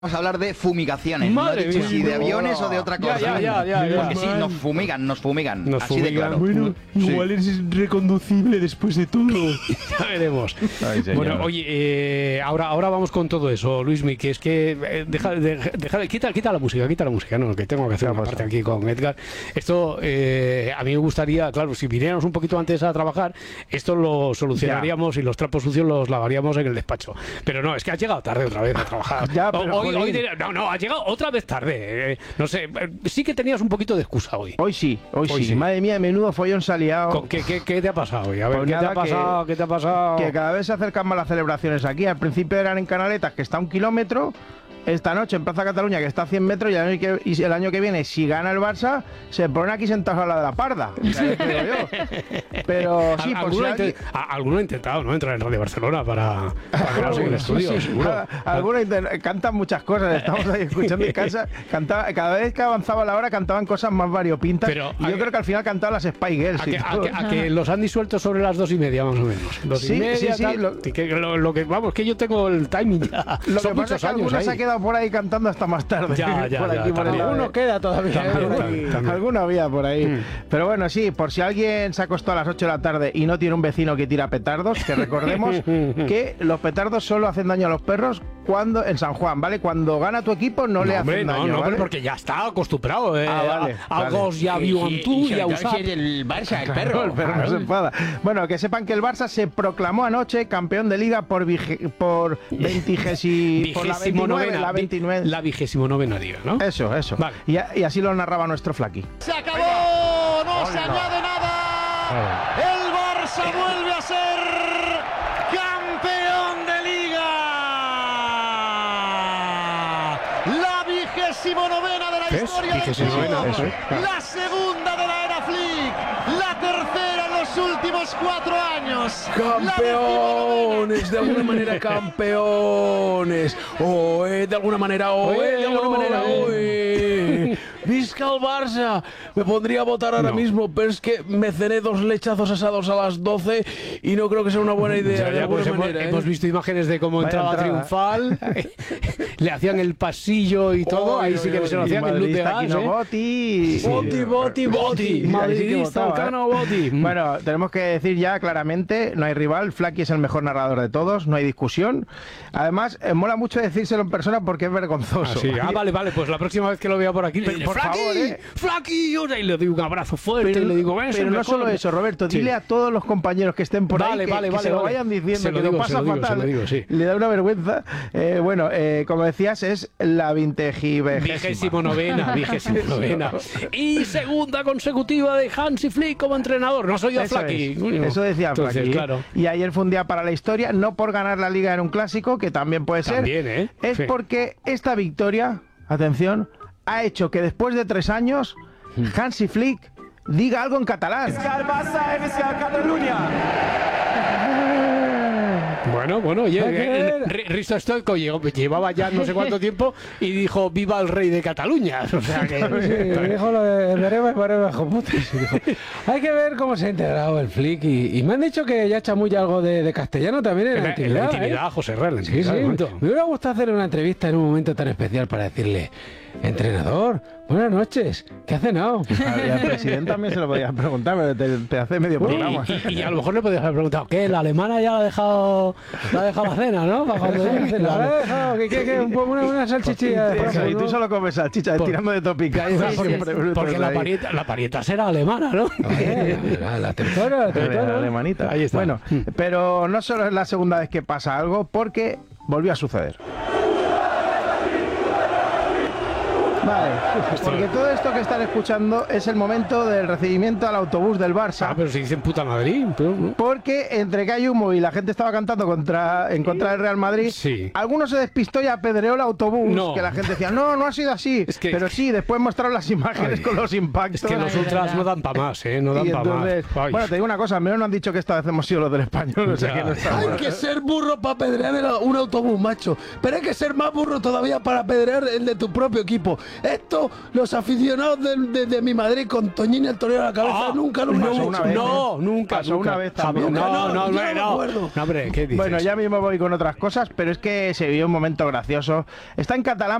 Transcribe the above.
Vamos a hablar de fumigaciones. Madre no he dicho mía. si de aviones o de otra cosa. Ya. Porque sí, nos fumigan. Nos así fumigan. de claro. Bueno, igual es reconducible después de todo. Ya veremos. Ay, señor. Bueno, oye, ahora vamos con todo eso, Luismi, que es que quita la música, no, que tengo que hacer una parte aquí con Edgar. Esto, a mí me gustaría, claro, si viniéramos un poquito antes a trabajar, esto lo solucionaríamos y los trapos sucios los lavaríamos en el despacho. Pero no, es que has llegado tarde otra vez a trabajar. Ya, pero has llegado otra vez tarde. No sé, sí que tenías un poquito de excusa hoy. Hoy sí. Madre mía, menudo follón se ha liado. ¿Qué te ha pasado hoy? A ver, Pues ¿qué te nada, ha pasado? Que cada vez se acercan más las celebraciones aquí. Al principio eran en Canaletas, que está a 1 kilómetro. Esta noche en Plaza Cataluña, que está a 100 metros, y el año que viene, si gana el Barça, se ponen aquí sentados a la de la parda. O sea, te digo yo. Pero sí, por si alguien... Alguno ha intentado, ¿no? Entrar en Radio Barcelona para quedarse en el estudio, seguro. Algunos cantan muchas cosas. Estamos ahí escuchando en casa. Cada vez que avanzaba la hora, cantaban cosas más variopintas. Pero, y yo creo que al final cantaban las Spy Girls. A que los han disuelto sobre las 2:30, más o menos. 2:30, sí. Vamos, que yo tengo el timing ya. Son muchos años ahí. Por ahí cantando hasta más tarde. Alguno queda todavía. También. Alguno había por ahí. Pero bueno, sí, por si alguien se acostó a las 8 de la tarde y no tiene un vecino que tira petardos, que recordemos que los petardos solo hacen daño a los perros cuando en San Juan, ¿vale? Cuando gana tu equipo no le hacen daño. No, ¿vale? Porque ya está acostumbrado. Vale. Algo ya vio en tú y a usar. El Barça, el perro no se enfada. Bueno, que sepan que el Barça se proclamó anoche campeón de Liga por la 29. La 29ª Liga, ¿no? Eso. Vale. Y así lo narraba nuestro Flaqui. ¡Se acabó! ¡No se añade nada! ¡El Barça vuelve a ser campeón de Liga! La 29ª de la historia del club. La segunda de la era Flick. La tercera en los últimos 4 años. ¡Campeones! De alguna manera, campeones. De alguna manera, ¡Visca el Barça! Me pondría a votar ahora mismo, pero es que me cené 2 lechazos asados a las 12 y no creo que sea una buena idea. Hemos visto imágenes de cómo entraba triunfal, le hacían el pasillo y todo, ahí sí que se lo hacían en luz de gas. Boti. Madridista, Cano Boti. Bueno, tenemos que decir ya claramente, no hay rival, Flaqui es el mejor narrador de todos, no hay discusión. Además, mola mucho decírselo en persona porque es vergonzoso. Vale, pues la próxima vez que lo vea por aquí le diré, Flaqui, y le doy un abrazo fuerte y le digo, pero no solo eso, Roberto, dile a todos los compañeros que estén por ahí que se lo vayan diciendo, que lo pasa fatal, le da una vergüenza. Como decías, es la 29ª. Y segunda consecutiva de Hansi Flick como entrenador. No soy yo Flaqui. Eso decía Flaqui. Claro. Y ayer fue un día para la historia, no por ganar la Liga en un clásico, que también puede ser. Es porque esta victoria, atención, ha hecho que después de 3 años Hansi Flick diga algo en catalán. Bueno, Risto Stoico llevaba ya no sé cuánto tiempo y dijo viva el rey de Cataluña. O sea que dijo lo de hay que ver cómo se ha integrado el Flick y me han dicho que ya chamulla algo de castellano también en la intimidad. José Real. Sí. Me hubiera gustado hacer una entrevista en un momento tan especial para decirle: entrenador, buenas noches, ¿qué ha cenado? Y al presidente también se lo podías preguntar, pero te hace medio programa. Y a lo mejor le podías haber preguntado, ¿qué? ¿La alemana ya la ha dejado la cena, no? La ha dejado, una salchichilla. Y tú solo comes salchicha, tirando de topica. Porque la parieta será alemana, ¿no? La tercera. La alemanita. Ahí está. Bueno, pero no solo es la segunda vez que pasa algo, porque volvió a suceder. Vale, porque todo esto que están escuchando es el momento del recibimiento al autobús del Barça. Pero si dicen puta Madrid. Porque entre que hay humo y la gente estaba cantando en contra del Real Madrid, alguno se despistó y apedreó el autobús, que la gente decía, no ha sido así. Pero sí, después mostraron las imágenes con los impactos. Es que los ultras no dan para más, no dan para más. Bueno, te digo una cosa, al menos no han dicho que esta vez hemos sido los del Español. O sea que no está hay que ser burro para apedrear un autobús, macho. Pero hay que ser más burro todavía para apedrear el de tu propio equipo. Esto los aficionados de mi Madrid con Toñín el torero a la cabeza nunca lo pasó han una hecho. vez, nunca. Pasó una vez Javier, también. yo no me acuerdo. No, hombre, ¿qué dices? Bueno, ya mismo voy con otras cosas, pero es que se vivió un momento gracioso. Está en catalán.